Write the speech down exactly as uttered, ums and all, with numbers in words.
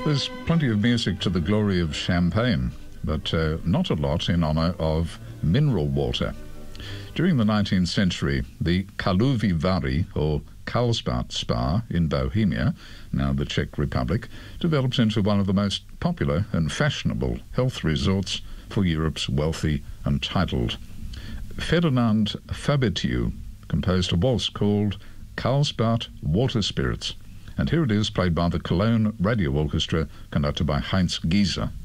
There's plenty of music to the glory of champagne, but uh, not a lot in honour of mineral water. During the nineteenth century, the Karlovy Vary, or Karlsbad Spa in Bohemia, now the Czech Republic, developed into one of the most popular and fashionable health resorts for Europe's wealthy and titled. Ferdinand Fabetiu composed a waltz called Karlsbad Water Spirits, and here it is, played by the Cologne Radio Orchestra, conducted by Heinz Gieser.